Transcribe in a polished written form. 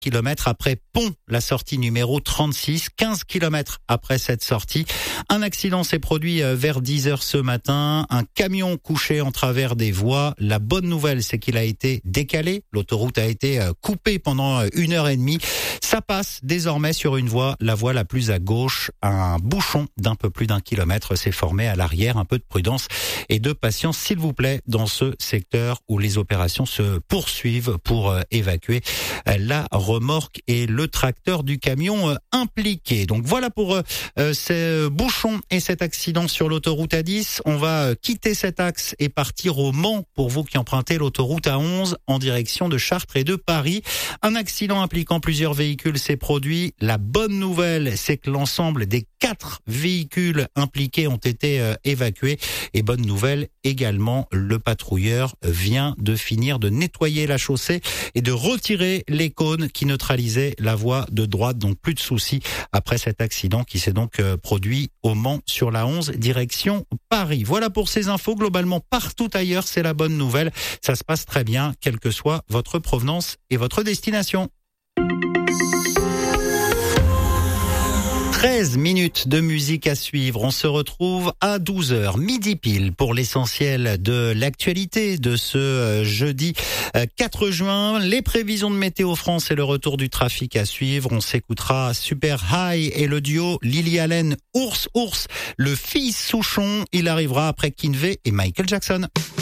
km après Pont, la sortie numéro 36, 15 km après cette sortie. Un accident s'est produit vers 10h ce matin. Un camion couché en travers des voies. La bonne nouvelle, c'est qu'il a été décalé. L'autoroute a été coupée pendant 1h30. Ça passe désormais sur une voie, la voie la plus à gauche. Un bouchon d'un peu plus d'1 kilomètre s'est formé à l'arrière. Un peu de prudence et de patience, s'il vous plaît, dans ce secteur où les opérations se poursuivent pour évacuer la remorque et le tracteur du camion impliqué. Donc voilà pour ces bouchons et cet accident sur l'autoroute A10. On va quitter cet axe et partir au Mans pour vous qui empruntez l'autoroute A11 en direction de Chartres et de Paris. Un accident impliquant plusieurs véhicules s'est produit. La bonne nouvelle, c'est que l'ensemble des 4 véhicules impliqués ont été évacués. Et bonne nouvelle également, le patrouilleur vient de finir de nettoyer la chaussée et de retirer les cônes qui neutralisaient la voie de droite. Donc plus de soucis après cet accident qui s'est donc produit au Mans sur la 11 direction Paris. Voilà pour ces infos. Globalement, partout ailleurs, c'est la bonne nouvelle. Ça se passe très bien, quelle que soit votre provenance et votre destination. 13 minutes de musique à suivre. On se retrouve à 12h, midi pile, pour l'essentiel de l'actualité de ce jeudi 4 juin. Les prévisions de Météo France et le retour du trafic à suivre. On s'écoutera Super High et le duo Lily Allen, Ours, le fils Souchon. Il arrivera après Kinvey et Michael Jackson.